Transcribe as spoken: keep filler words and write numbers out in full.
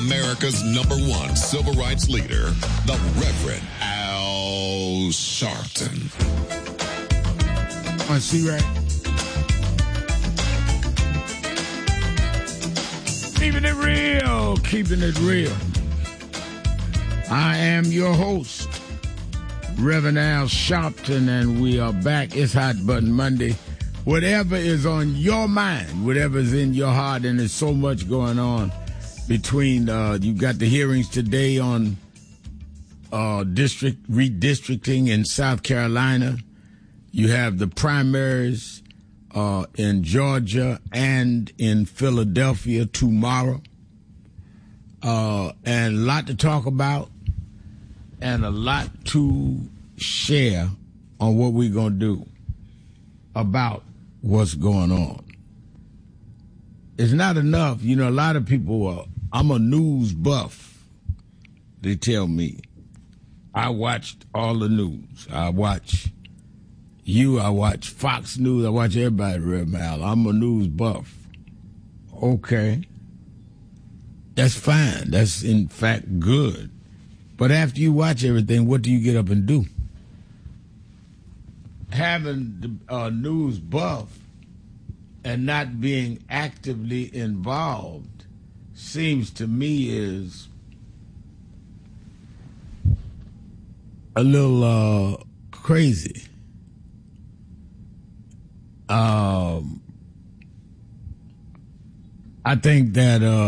America's number one civil rights leader, the Reverend Al Sharpton. I see right. Keeping it real, keeping it real. I am your host, Reverend Al Sharpton, and we are back. It's Hot Button Monday. Whatever is on your mind, whatever is in your heart, and there's so much going on between, uh, you got the hearings today on uh, district redistricting in South Carolina. You have the primaries uh, in Georgia and in Philadelphia tomorrow. Uh, and a lot to talk about and a lot to share on what we're going to do about what's going on. It's not enough. You know, a lot of people are, I'm a news buff, they tell me. I watched all the news. I watch you, I watch Fox News, I watch everybody, Rev Mal. I'm a news buff. Okay. That's fine. That's, in fact, good. But after you watch everything, what do you get up and do? Having the uh, news buff and not being actively involved seems to me is a little uh, crazy. Um, I think that uh,